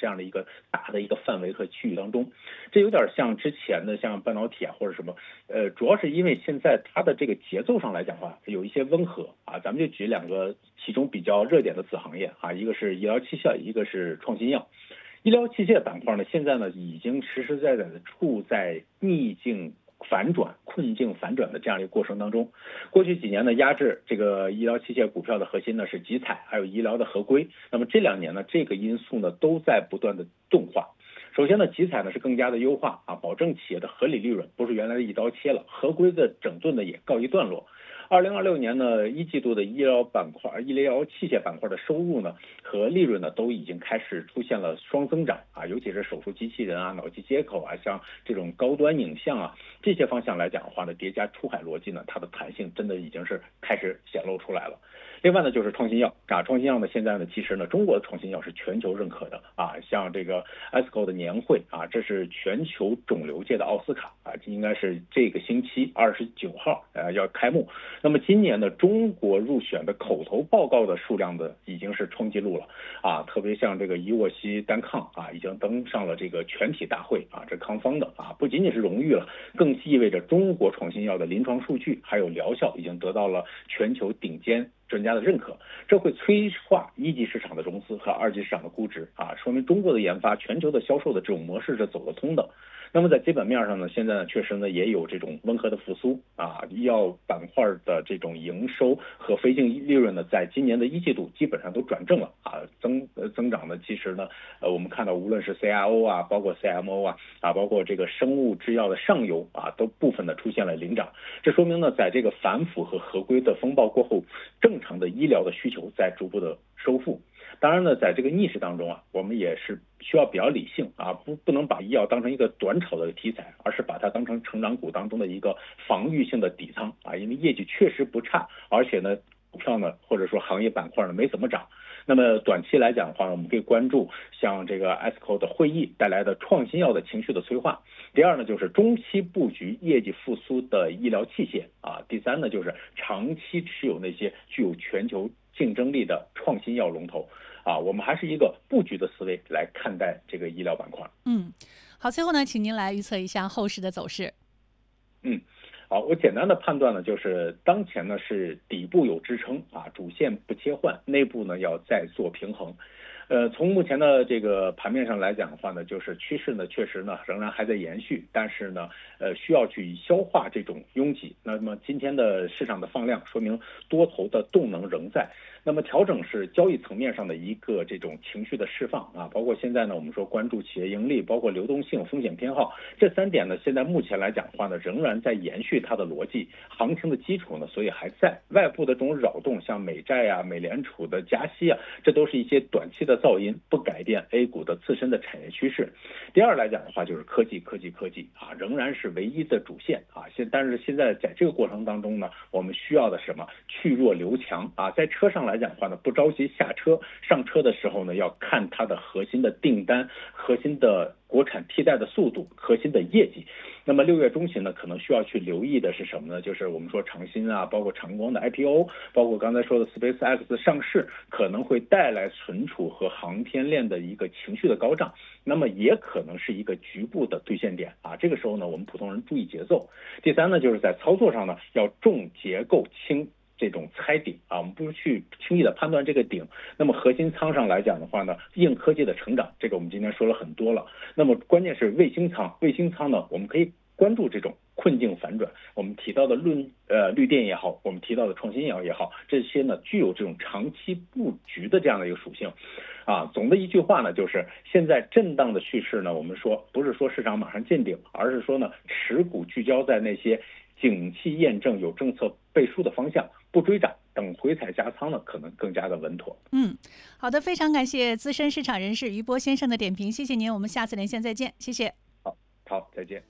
这样的一个大的一个范围和区域当中。这有点像之前的像半导体啊或者什么，主要是因为现在它的这个节奏上来讲的话有一些温和啊，咱们就举两个其中比较热点的子行业啊，一个是医疗器械，一个是创新药。医疗器械板块呢，现在呢已经实实在在的处在逆境反转、困境反转的这样一个过程当中。过去几年呢，压制这个医疗器械股票的核心呢是集采，还有医疗的合规。那么这2年呢，这个因素呢都在不断的钝化。首先呢，集采呢是更加的优化啊，保证企业的合理利润，不是原来的一刀切了。合规的整顿呢也告一段落。2026年呢，1季度的医疗器械板块的收入呢和利润呢都已经开始出现了双增长啊，尤其是手术机器人啊、脑机接口啊，像这种高端影像啊这些方向来讲的话呢，叠加出海逻辑呢，它的弹性真的已经是开始显露出来了。另外呢，就是创新药啊，创新药呢现在呢，其实呢，中国的创新药是全球认可的啊，像这个 ASCO 的年会啊，这是全球肿瘤界的奥斯卡啊，应该是这个星期29号要开幕。那么今年呢，中国入选的口头报告的数量的已经是创纪录了啊，特别像这个伊沃西单抗啊，已经登上了这个全体大会啊，这康方的啊，不仅仅是荣誉了，更意味着中国创新药的临床数据还有疗效已经得到了全球顶尖专家的认可，这会催化1级市场的融资和2级市场的估值啊，说明中国的研发、全球的销售的这种模式是走得通的。那么在基本面上呢，现在呢确实呢也有这种温和的复苏啊，医药板块的这种营收和非净利润呢，在今年的1季度基本上都转正了啊，增长呢，其实呢，我们看到无论是 CRO 啊，包括 CMO 啊，包括这个生物制药的上游啊，都部分的出现了领涨。这说明呢，在这个反腐和合规的风暴过后，正常的医疗的需求在逐步的收复。当然呢，在这个逆势当中啊，我们也是需要比较理性啊，不能把医药当成一个短炒的题材，而是把它当成成长股当中的一个防御性的底仓啊，因为业绩确实不差，而且呢，股票呢或者说行业板块呢没怎么涨。那么短期来讲的话，我们可以关注像这个 ASCO 的会议带来的创新药的情绪的催化。第二呢，就是中期布局业绩复苏的医疗器械啊。第三呢，就是长期持有那些具有全球竞争力的创新药龙头啊。我们还是一个布局的思维来看待这个医疗板块。 好，最后呢，请您来预测一下后市的走势。 好，我简单的判断呢，就是当前呢是底部有支撑啊，主线不切换，内部呢要再做平衡。从目前的这个盘面上来讲的话呢，就是趋势呢确实呢仍然还在延续，但是呢需要去消化这种拥挤。那么今天的市场的放量说明多头的动能仍在。那么调整是交易层面上的一个这种情绪的释放啊，包括现在呢我们说关注企业盈利，包括流动性、风险偏好这3点呢，现在目前来讲的话呢，仍然在延续它的逻辑，行情的基础呢，所以还在外部的这种扰动，像美债啊、美联储的加息啊，这都是一些短期的噪音，不改变 A 股的自身的产业趋势。第二来讲的话，就是科技啊，仍然是唯一的主线啊。但是现在在这个过程当中呢，我们需要的什么？去弱留强啊，在车上来讲的话呢，不着急下车，上车的时候呢，要看它的核心的订单、核心的国产替代的速度、核心的业绩。那么6月中旬呢，可能需要去留意的是什么呢？就是我们说长鑫啊，包括长光的 IPO， 包括刚才说的 SpaceX 上市，可能会带来存储和航天链的一个情绪的高涨，那么也可能是一个局部的兑现点啊。这个时候呢，我们普通人注意节奏。第三呢，就是在操作上呢，要重结构轻这种猜顶啊，我们不去轻易的判断这个顶。那么核心仓上来讲的话呢，硬科技的成长，这个我们今天说了很多了。那么关键是卫星仓呢，我们可以关注这种困境反转。我们提到的绿电也好，我们提到的创新药也好，这些呢具有这种长期布局的这样的一个属性啊。总的一句话呢，就是现在震荡的叙事呢，我们说不是说市场马上见顶，而是说呢持股聚焦在那些景气验证有政策背书的方向，不追涨，等回踩加仓呢，可能更加的稳妥。 好的，非常感谢资深市场人士于波先生的点评，谢谢您，我们下次连线再见，谢谢。 好，再见。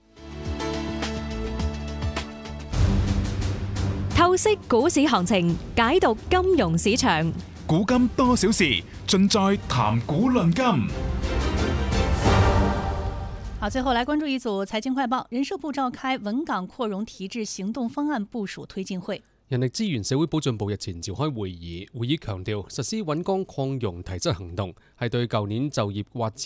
透析股市行情，解讀金融市場， 古今多少事，盡在談股論金。 好，最后来关注一组财经快报。人社部召开稳港扩容提质行动方案部署推进会。 人力資源社會保障部日前召開會議強調實施穩崗擴容提質行動係對舊年就業或